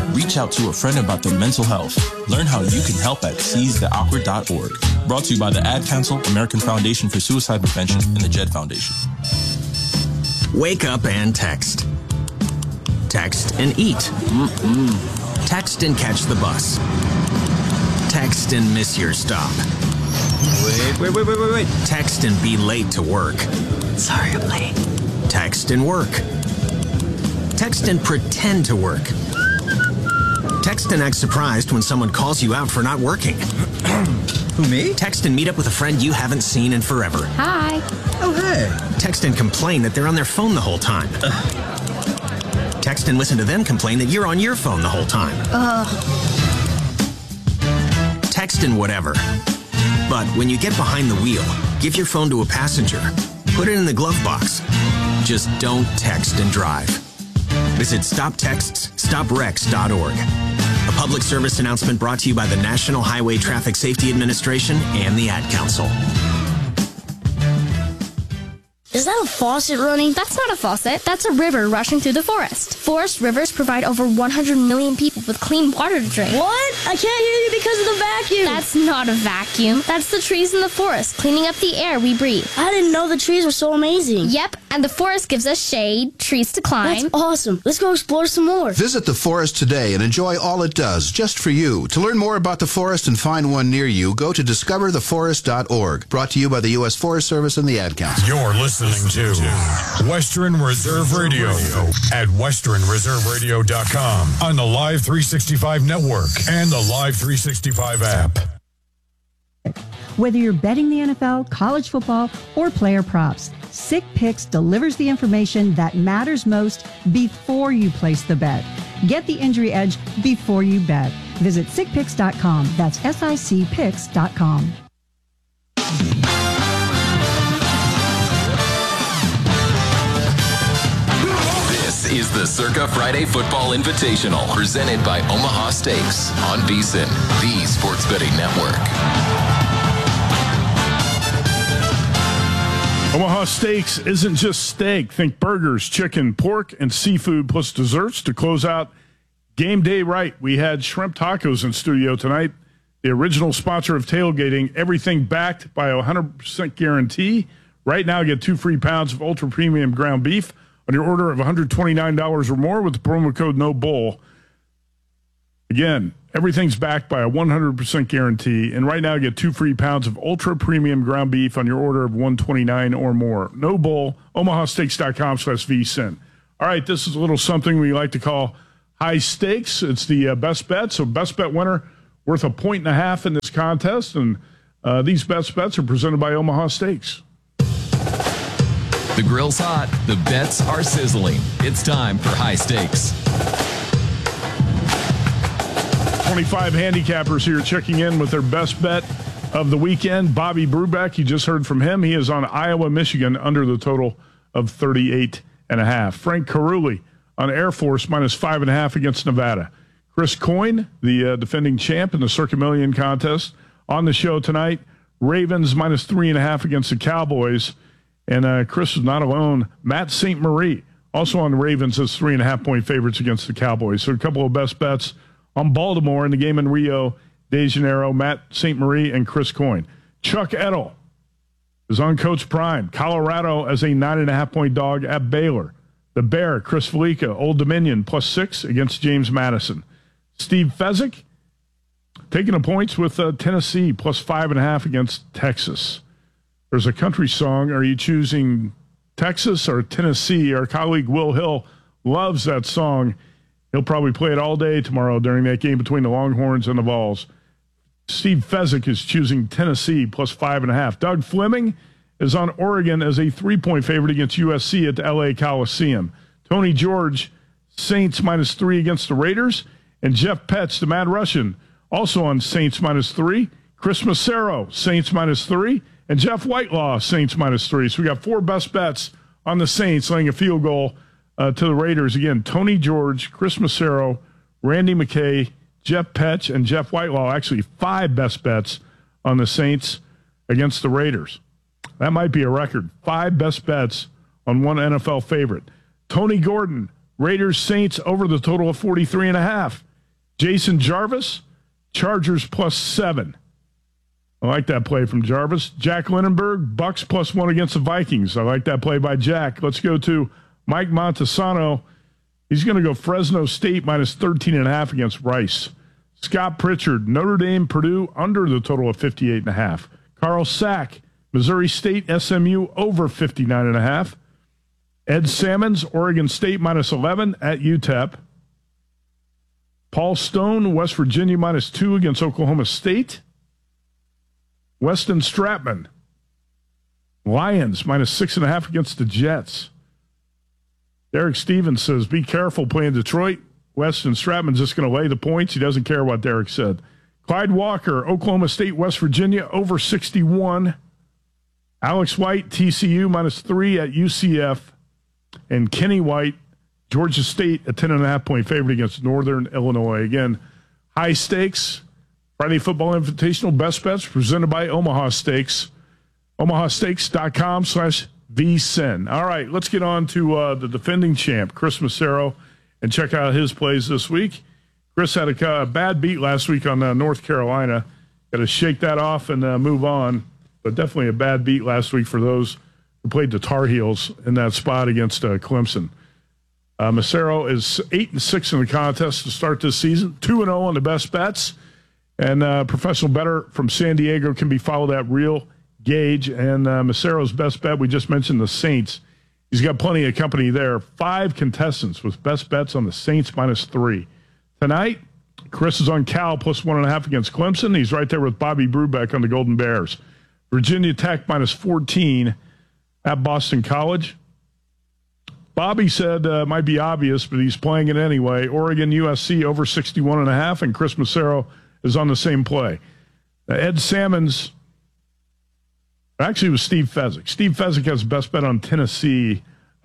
Reach out to a friend about their mental health. Learn how you can help at seizetheawkward.org. Brought to you by the Ad Council, American Foundation for Suicide Prevention, and the JED Foundation. Wake up and text. Text and eat. Text and catch the bus. Text and miss your stop. Wait. Text and be late to work. Sorry, I'm late. Text and work. Text and pretend to work. Text and act surprised when someone calls you out for not working. Who, me? Text and meet up with a friend you haven't seen in forever. Hi. Oh, hey. Text and complain that they're on their phone the whole time. Text and listen to them complain that you're on your phone the whole time. Text and whatever. But when you get behind the wheel, give your phone to a passenger. Put it in the glove box. Just don't text and drive. Visit StopTextsStopWrecks.org. A public service announcement brought to you by the National Highway Traffic Safety Administration and the Ad Council. Is that a faucet running? That's not a faucet. That's a river rushing through the forest. Forest rivers provide over 100 million people with clean water to drink. What? I can't hear you because of the vacuum. That's not a vacuum. That's the trees in the forest cleaning up the air we breathe. I didn't know the trees were so amazing. Yep, and the forest gives us shade, trees to climb. That's awesome. Let's go explore some more. Visit the forest today and enjoy all it does, just for you. To learn more about the forest and find one near you, go to discovertheforest.org. Brought to you by the U.S. Forest Service and the Ad Council. You're listening to Western Reserve Radio at westernreserveradio.com on the Live 365 network and the Live 365 app. Whether you're betting the NFL, college football, or player props, Sick Picks delivers the information that matters most before you place the bet. Get the injury edge before you bet. Visit sickpicks.com. That's SICPicks.com. This is the Circa Friday Football Invitational, presented by Omaha Steaks on VSiN, the Sports Betting Network. Omaha Steaks isn't just steak. Think burgers, chicken, pork, and seafood plus desserts to close out game day right. We had shrimp tacos in studio tonight. The original sponsor of tailgating, everything backed by a 100% guarantee. Right now, get 2 free pounds of ultra premium ground beef on your order of $129 or more with the promo code NOBULL. Again, everything's backed by a 100% guarantee. And right now, get 2 free pounds of ultra premium ground beef on your order of $129 or more. No Bull, omahasteaks.com/VSiN. All right, this is a little something we like to call high stakes. It's the best bet. So best bet winner worth 1.5 in this contest. And these best bets are presented by Omaha Steaks. The grill's hot. The bets are sizzling. It's time for high stakes. 25 handicappers here checking in with their best bet of the weekend. Bobby Brubeck, you just heard from him. He is on Iowa, Michigan under the total of 38.5. Frank Carulli on Air Force minus 5.5 against Nevada. Chris Coyne, the defending champ in the Circa Million contest, on the show tonight. Ravens minus 3.5 against the Cowboys. And Chris is not alone. Matt St. Marie, also on the Ravens, as 3.5-point favorites against the Cowboys. So a couple of best bets on Baltimore in the game in Rio de Janeiro. Matt St. Marie and Chris Coyne. Chuck Edel is on Coach Prime. Colorado as a 9.5-point dog at Baylor. The Bear, Chris Felica, Old Dominion, +6 against James Madison. Steve Fezzik taking the points with Tennessee, +5.5 against Texas. There's a country song. Are you choosing Texas or Tennessee? Our colleague Will Hill loves that song. He'll probably play it all day tomorrow during that game between the Longhorns and the Vols. Steve Fezzik is choosing Tennessee +5.5. Doug Fleming is on Oregon as a 3-point favorite against USC at the LA Coliseum. Tony George, Saints -3 against the Raiders. And Jeff Petz, the Mad Russian, also on Saints -3. Chris Massaro, Saints -3. And Jeff Whitelaw, Saints -3. So we got 4 best bets on the Saints, laying a field goal to the Raiders. Again, Tony George, Chris Massaro, Randy McKay, Jeff Petch, and Jeff Whitelaw. Actually, 5 best bets on the Saints against the Raiders. That might be a record. 5 best bets on one NFL favorite. Tony Gordon, Raiders Saints over the total of 43.5. Jason Jarvis, Chargers +7. I like that play from Jarvis. Jack Lindenberg, Bucks +1 against the Vikings. I like that play by Jack. Let's go to Mike Montesano. He's going to go Fresno State -13.5 against Rice. Scott Pritchard, Notre Dame, Purdue under the total of 58.5. Carl Sack, Missouri State, SMU over 59.5. Ed Salmons, Oregon State -11 at UTEP. Paul Stone, West Virginia -2 against Oklahoma State. Weston Stratman, Lions -6.5 against the Jets. Derek Stevens says, be careful playing Detroit. Weston Stratman's just going to lay the points. He doesn't care what Derek said. Clyde Walker, Oklahoma State, West Virginia, over 61. Alex White, TCU -3 at UCF. And Kenny White, Georgia State, a 10.5-point favorite against Northern Illinois. Again, high stakes. Friday Football Invitational Best Bets presented by Omaha Steaks. OmahaSteaks.com/VSIN. All right, let's get on to the defending champ, Chris Massaro, and check out his plays this week. Chris had a bad beat last week on North Carolina. Got to shake that off and move on. But definitely a bad beat last week for those who played the Tar Heels in that spot against Clemson. Massaro is 8-6 in the contest to start this season, 2-0 on the best bets. And professional bettor from San Diego can be followed at Real Gauge. And Massaro's best bet, we just mentioned the Saints. He's got plenty of company there. 5 contestants with best bets on the Saints -3. Tonight, Chris is on Cal +1.5 against Clemson. He's right there with Bobby Brubeck on the Golden Bears. Virginia Tech -14 at Boston College. Bobby said it might be obvious, but he's playing it anyway. Oregon USC over 61.5, and Chris Massaro is on the same play. Ed Salmons, actually it was Steve Fezzik. Steve Fezzik has the best bet on Tennessee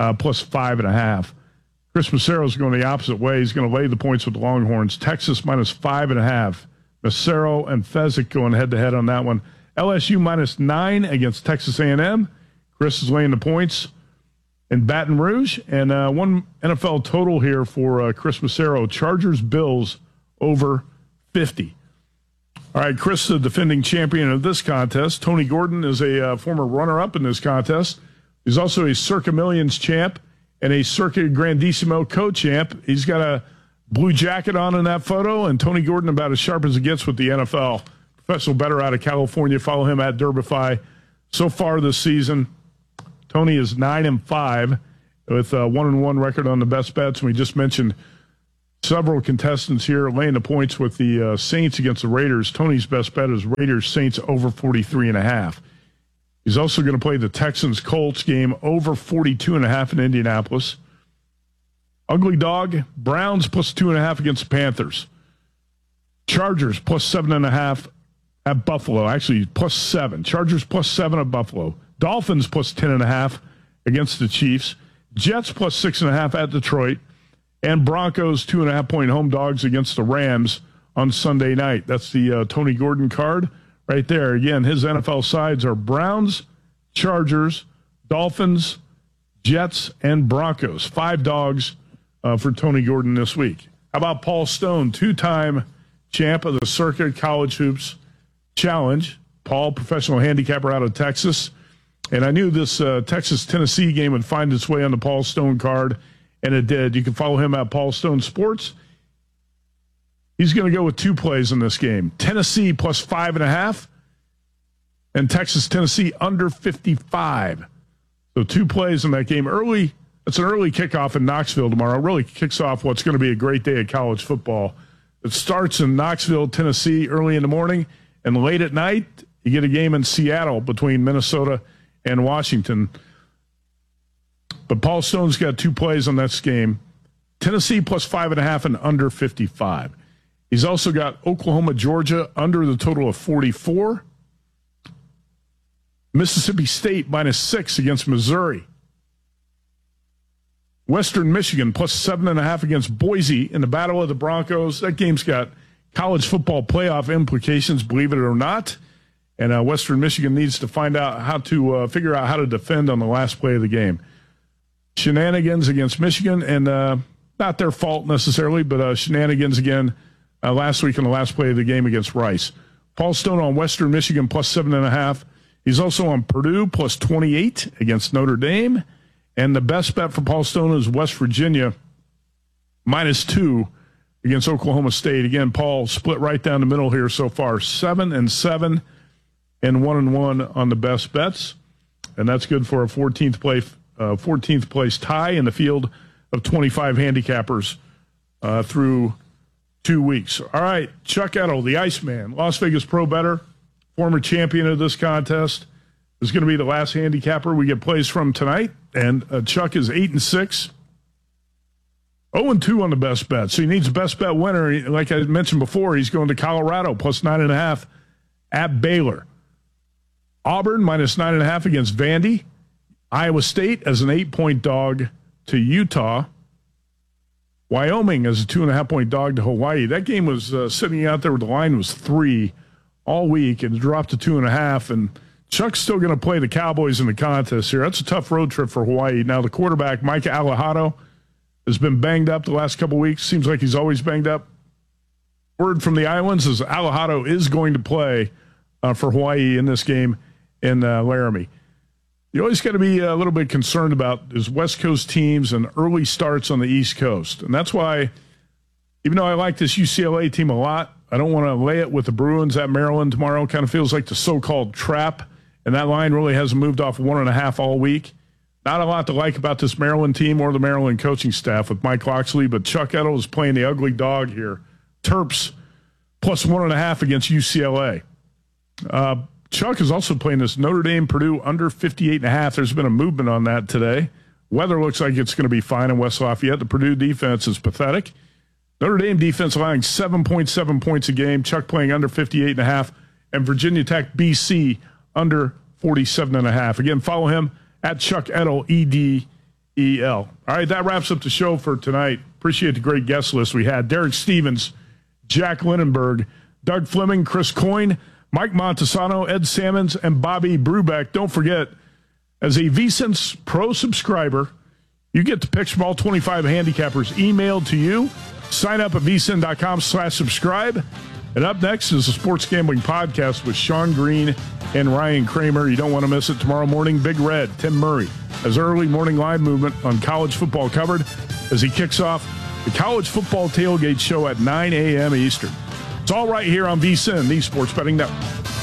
+5.5. Chris Massaro is going the opposite way. He's going to lay the points with the Longhorns. Texas -5.5. Massaro and Fezzik going head-to-head on that one. LSU -9 against Texas A&M. Chris is laying the points in Baton Rouge. And one NFL total here for Chris Massaro. Chargers-Bills over 50. All right, Chris, the defending champion of this contest. Tony Gordon is a former runner-up in this contest. He's also a Circa Millions champ and a Circa Grandissimo co-champ. He's got a blue jacket on in that photo, and Tony Gordon about as sharp as it gets with the NFL. Professional bettor out of California. Follow him at Derbify. So far this season, Tony is 9-5 with a 1-1 record on the best bets. And we just mentioned several contestants here laying the points with the Saints against the Raiders. Tony's best bet is Raiders-Saints over 43.5. He's also going to play the Texans-Colts game over 42.5 in Indianapolis. Ugly Dog, Browns +2.5 against the Panthers. Chargers +7.5 at Buffalo. Actually, +7. Chargers +7 at Buffalo. Dolphins +10.5 against the Chiefs. Jets +6.5 at Detroit. And Broncos 2.5-point home dogs against the Rams on Sunday night. That's the Tony Gordon card right there. Again, his NFL sides are Browns, Chargers, Dolphins, Jets, and Broncos. 5 dogs for Tony Gordon this week. How about Paul Stone, 2-time champ of the Circa College Hoops Challenge. Paul, professional handicapper out of Texas. And I knew this Texas-Tennessee game would find its way on the Paul Stone card, and it did. You can follow him at Paul Stone Sports. He's going to go with 2 plays in this game. Tennessee +5.5 and Texas-Tennessee under 55. So 2 plays in that game. Early. It's an early kickoff in Knoxville tomorrow. It really kicks off what's going to be a great day of college football. It starts in Knoxville, Tennessee, early in the morning, and late at night, you get a game in Seattle between Minnesota and Washington. But Paul Stone's got 2 plays on this game. Tennessee +5.5 and under 55. He's also got Oklahoma, Georgia under the total of 44. Mississippi State -6 against Missouri. Western Michigan +7.5 against Boise in the Battle of the Broncos. That game's got college football playoff implications, believe it or not. And Western Michigan needs to find out how to figure out how to defend on the last play of the game. Shenanigans against Michigan, and not their fault necessarily, but shenanigans again last week in the last play of the game against Rice. Paul Stone on Western Michigan plus 7.5. He's also on Purdue plus 28 against Notre Dame. And the best bet for Paul Stone is West Virginia -2 against Oklahoma State. Again, Paul split right down the middle here so far, 7-7 and 1-1 on the best bets. And that's good for a 14th place tie in the field of 25 handicappers through 2 weeks. All right, Chuck Edel, the Iceman, Las Vegas Pro Bettor, former champion of this contest, is going to be the last handicapper we get plays from tonight. And Chuck is 8-6, 0-2 on the best bet. So he needs a best bet winner. Like I mentioned before, he's going to Colorado plus 9.5 at Baylor. Auburn minus 9.5 against Vandy. Iowa State as an 8-point dog to Utah. Wyoming as a 2.5-point dog to Hawaii. That game was sitting out there where the line was 3 all week and dropped to 2.5. And Chuck's still going to play the Cowboys in the contest here. That's a tough road trip for Hawaii. Now the quarterback, Micah Alejado, has been banged up the last couple weeks. Seems like he's always banged up. Word from the Iowans is Alejado is going to play for Hawaii in this game in Laramie. You always got to be a little bit concerned about is West Coast teams and early starts on the East Coast. And that's why, even though I like this UCLA team a lot, I don't want to lay it with the Bruins at Maryland tomorrow. Kind of feels like the so-called trap. And that line really hasn't moved off 1.5 all week. Not a lot to like about this Maryland team or the Maryland coaching staff with Mike Locksley, but Chuck Edel is playing the ugly dog here. Terps plus 1.5 against UCLA. Chuck is also playing this Notre Dame Purdue under 58.5. There's been a movement on that today. Weather looks like it's going to be fine in West Lafayette. The Purdue defense is pathetic. Notre Dame defense allowing 7.7 points a game. Chuck playing under 58.5. And Virginia Tech BC under 47.5. Again, follow him at Chuck Edel, EDEL. All right, that wraps up the show for tonight. Appreciate the great guest list we had. Derek Stevens, Jack Lindenberg, Doug Fleming, Chris Coyne, Mike Montesano, Ed Salmons, and Bobby Brubeck. Don't forget, as a VSiN Pro subscriber, you get the picks from all 25 handicappers emailed to you. Sign up at vsin.com/subscribe. And up next is the Sports Gambling Podcast with Sean Green and Ryan Kramer. You don't want to miss it tomorrow morning. Big Red, Tim Murray, has early morning live movement on college football covered as he kicks off the College Football Tailgate Show at 9 a.m. Eastern. It's all right here on VSiN, the Sports Betting Network.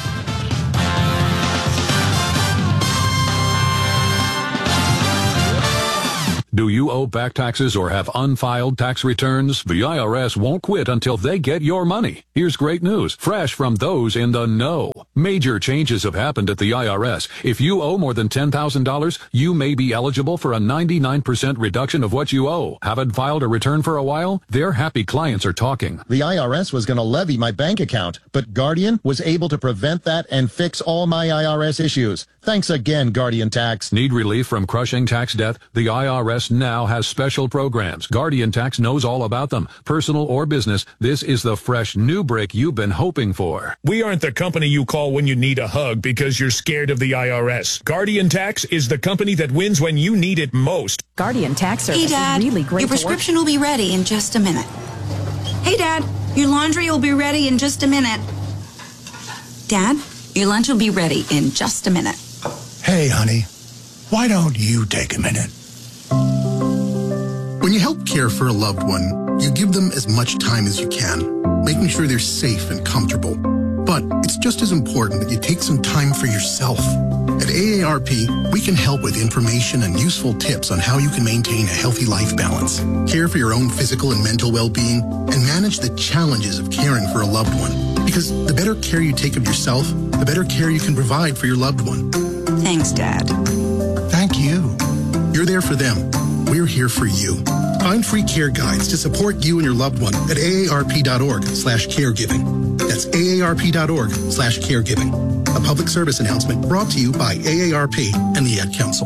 Do you owe back taxes or have unfiled tax returns? The IRS won't quit until they get your money. Here's great news, fresh from those in the know. Major changes have happened at the IRS. If you owe more than $10,000, you may be eligible for a 99% reduction of what you owe. Haven't filed a return for a while? Their happy clients are talking. The IRS was going to levy my bank account, but Guardian was able to prevent that and fix all my IRS issues. Thanks again, Guardian Tax. Need relief from crushing tax debt? The IRS now has special programs. Guardian Tax knows all about them. Personal or business, this is the fresh new break you've been hoping for. We aren't the company you call when you need a hug because you're scared of the IRS. Guardian Tax is the company that wins when you need it most. Guardian Tax Service Hey, Dad, is really great. Your prescription will be ready in just a minute. Hey, Dad, your laundry will be ready in just a minute. Dad, your lunch will be ready in just a minute. Hey, honey, why don't you take a minute? When you help care for a loved one, you give them as much time as you can, making sure they're safe and comfortable. But it's just as important that you take some time for yourself. At AARP, we can help with information and useful tips on how you can maintain a healthy life balance, care for your own physical and mental well-being, and manage the challenges of caring for a loved one. Because the better care you take of yourself, the better care you can provide for your loved one. Thanks, Dad. Thank you. You're there for them. We're here for you. Find free care guides to support you and your loved one at aarp.org/caregiving. That's aarp.org/caregiving. A public service announcement brought to you by AARP and the Ad Council.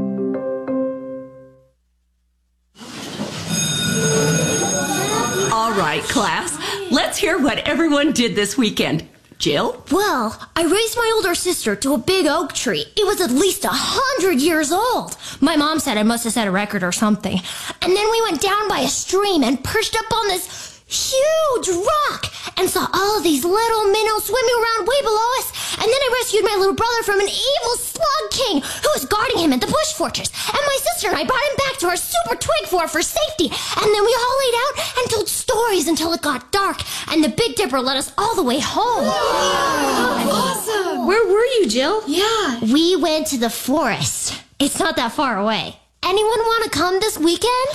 All right, class. Let's hear what everyone did this weekend. Jill? Well, I raised my older sister to a big oak tree. It was at least 100 years old. My mom said I must have set a record or something. And then we went down by a stream and perched up on this huge rock. and saw all these little minnows swimming around way below us. And then I rescued my little brother from an evil slug king who was guarding him at the bush fortress. And my sister and I brought him back to our super twig fort for safety. And then we all laid out and told stories until it got dark. And the Big Dipper led us all the way home. Wow, awesome. Where were you, Jill? Yeah. We went to the forest. It's not that far away. Anyone want to come this weekend?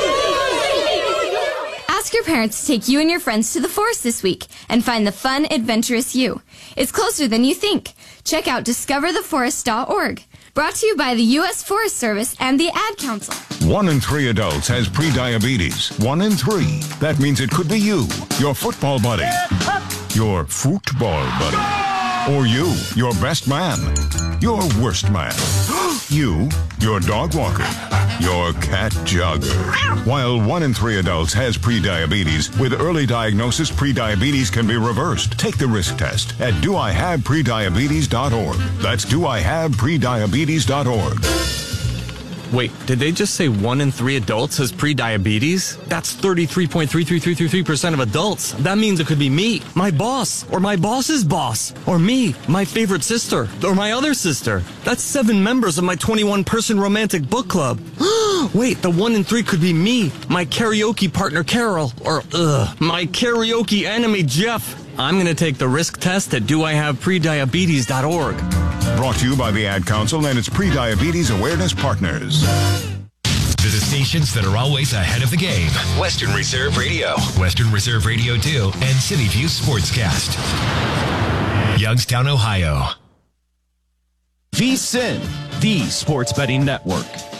Ask your parents to take you and your friends to the forest this week and find the fun, adventurous you. It's closer than you think. Check out discovertheforest.org. Brought to you by the U.S. Forest Service and the Ad Council. 1 in 3 adults has prediabetes. 1 in 3. That means it could be you, your football buddy, your football buddy, or you, your best man, your worst man, you, your dog walker, your cat jogger. While 1 in 3 adults has prediabetes, with early diagnosis, prediabetes can be reversed. Take the risk test at doihaveprediabetes.org. That's doihaveprediabetes.org. Wait, did they just say 1 in 3 adults has prediabetes? That's 33.33333% of adults. That means it could be me, my boss, or my boss's boss, or me, my favorite sister, or my other sister. That's 7 members of my 21-person romantic book club. Wait, the 1 in 3 could be me, my karaoke partner Carol, or my karaoke enemy Jeff. I'm going to take the risk test at doihaveprediabetes.org. Brought to you by the Ad Council and its Prediabetes Awareness Partners. To the stations that are always ahead of the game. Western Reserve Radio, Western Reserve Radio 2, and City View Sportscast. Youngstown, Ohio. VSiN, the Sports Betting Network.